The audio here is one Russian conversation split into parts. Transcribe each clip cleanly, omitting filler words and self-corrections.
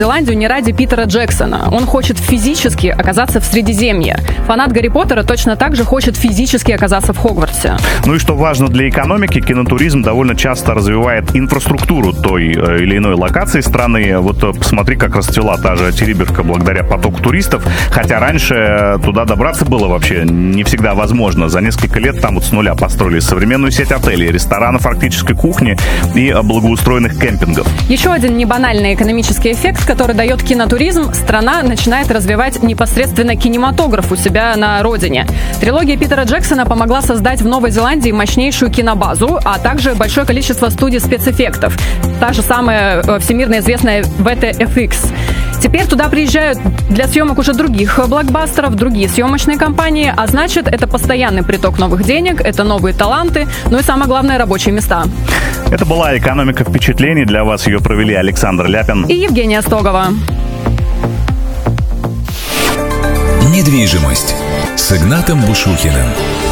Зеландию не ради Питера Джексона. Он хочет физически оказаться в Средиземье. Фанат Гарри Поттера точно так же хочет физически оказаться в Хогвартсе. Ну и что важно для экономики, кинотуризм довольно часто развивает инфраструктуру той или иной локации страны. Вот посмотри, как расцвела та же Териберка благодаря потоку туристов. Хотя раньше туда добраться было вообще не всегда возможно. За несколько лет там вот с нуля построили современную сеть отелей, ресторанов арктической кухни и благоустроенных кемпингов. Еще один небанальный экономический эффект, который дает кинотуризм, страна начинает развивать непосредственно кинематограф у себя на родине. Трилогия Питера Джексона помогла создать в Новой Зеландии мощнейшую кинобазу, а также большое количество студий спецэффектов. Та же самая всемирно известная VFX. Теперь туда приезжают для съемок уже других блокбастеров, другие съемочные компании, а значит, это постоянный приток новых денег, это новые таланты, ну и самое главное, рабочие места. Это была «Экономика впечатлений». Для вас ее провели Александр Ляпин и Евгения Стогова. Недвижимость с Игнатом Бушухиным.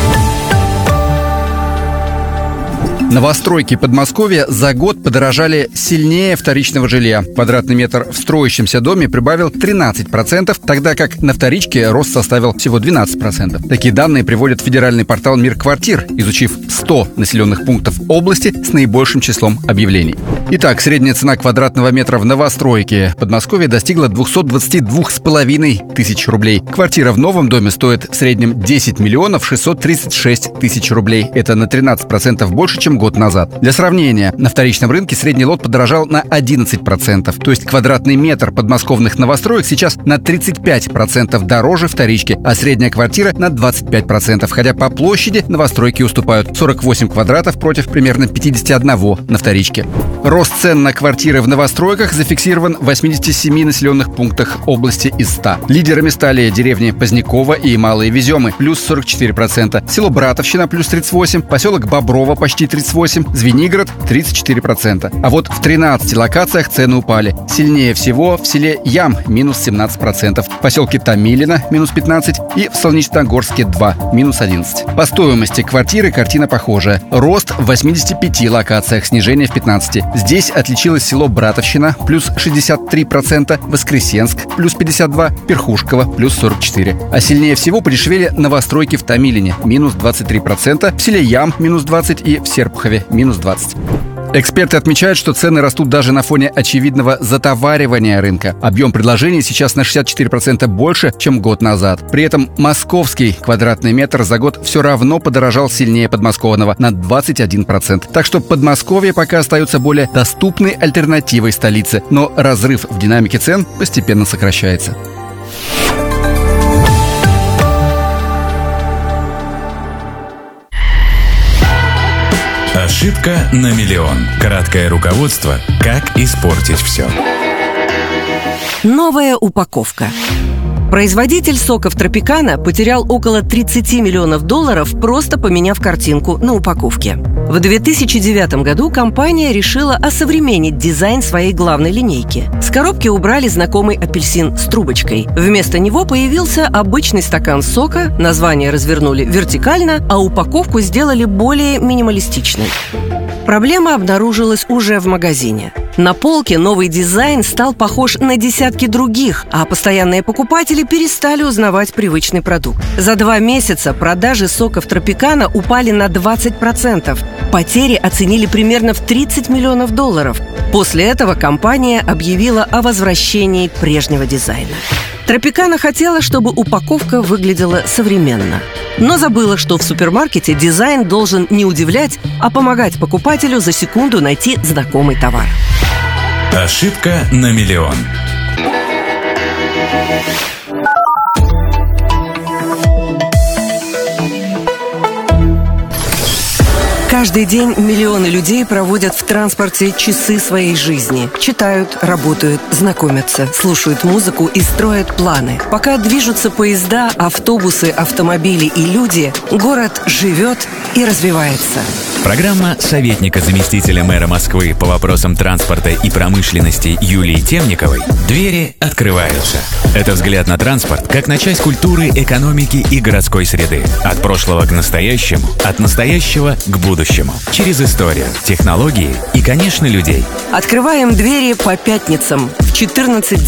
Новостройки Подмосковья за год подорожали сильнее вторичного жилья. Квадратный метр в строящемся доме прибавил 13%, тогда как на вторичке рост составил всего 12%. Такие данные приводит федеральный портал «Мир квартир», изучив 100 населенных пунктов области с наибольшим числом объявлений. Итак, средняя цена квадратного метра в новостройке Подмосковья достигла 222,5 тысяч рублей. Квартира в новом доме стоит в среднем 10 миллионов 636 тысяч рублей. Это на 13% больше, чем год назад. Для сравнения, на вторичном рынке средний лот подорожал на 11%. То есть квадратный метр подмосковных новостроек сейчас на 35% дороже вторички, а средняя квартира на 25%. Хотя по площади новостройки уступают 48 квадратов против примерно 51 на вторичке. Рост цен на квартиры в новостройках зафиксирован в 87 населенных пунктах области из 100. Лидерами стали деревни Позднякова и Малые Веземы, плюс 44%, село Братовщина, плюс 38%, поселок Боброво, почти 38%, Звенигород, 34%. А вот в 13 локациях цены упали. Сильнее всего в селе Ям, минус 17%, в поселке Томилино, минус 15%, и в Солнечногорске 2, минус 11%. По стоимости квартиры картина похожая. Рост в 85 локациях, снижение в 15. Здесь отличилось село Братовщина, плюс 63%, Воскресенск, плюс 52%, Перхушково, плюс 44%. А сильнее всего подешевели новостройки в Томилине, минус 23%, в селе Ям, минус 20% и в Серпухове, минус 20%. Эксперты отмечают, что цены растут даже на фоне очевидного затоваривания рынка. Объем предложений сейчас на 64% больше, чем год назад. При этом московский квадратный метр за год все равно подорожал сильнее подмосковного на 21%. Так что Подмосковье пока остается более доступной альтернативой столице, но разрыв в динамике цен постепенно сокращается. Ошибка на миллион. Краткое руководство «Как испортить все». Новая упаковка. Производитель соков Тропикана потерял около 30 миллионов долларов, просто поменяв картинку на упаковке. В 2009 году компания решила осовременить дизайн своей главной линейки. С коробки убрали знакомый апельсин с трубочкой. Вместо него появился обычный стакан сока, название развернули вертикально, а упаковку сделали более минималистичной. Проблема обнаружилась уже в магазине. На полке новый дизайн стал похож на десятки других, а постоянные покупатели перестали узнавать привычный продукт. За 2 месяца продажи соков Тропикана упали на 20%. Потери оценили примерно в 30 миллионов долларов. После этого компания объявила о возвращении прежнего дизайна. Тропикана хотела, чтобы упаковка выглядела современно. Но забыла, что в супермаркете дизайн должен не удивлять, а помогать покупателю за секунду найти знакомый товар. Ошибка на миллион. Каждый день миллионы людей проводят в транспорте часы своей жизни. Читают, работают, знакомятся, слушают музыку и строят планы. Пока движутся поезда, автобусы, автомобили и люди, город живет и развивается. Программа советника заместителя мэра Москвы по вопросам транспорта и промышленности Юлии Темниковой «Двери открываются». Это взгляд на транспорт как на часть культуры, экономики и городской среды. От прошлого к настоящему, от настоящего к будущему. по-настоящему. Через историю, технологии и, конечно, людей. Открываем двери по пятницам в 14